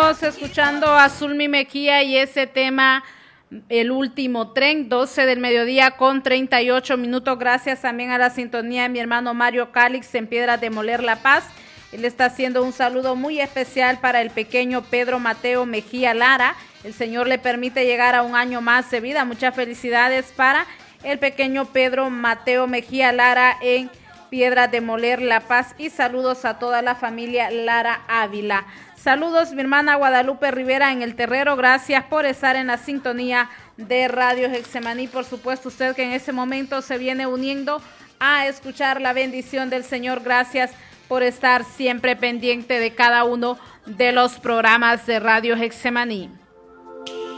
estamos escuchando a Zulmi Mejía y ese tema, El Último Tren, 12 del mediodía con 38 minutos. Gracias también a la sintonía de mi hermano Mario Calix en Piedras de Moler, La Paz. Él está haciendo un saludo muy especial para el pequeño Pedro Mateo Mejía Lara. El Señor le permite llegar a un año más de vida. Muchas felicidades para el pequeño Pedro Mateo Mejía Lara en Piedras de Moler, La Paz, y saludos a toda la familia Lara Ávila. Saludos mi hermana Guadalupe Rivera en El Terrero, gracias por estar en la sintonía de Radio Getsemaní. Por supuesto, usted que en ese momento se viene uniendo a escuchar la bendición del Señor, gracias por estar siempre pendiente de cada uno de los programas de Radio Getsemaní.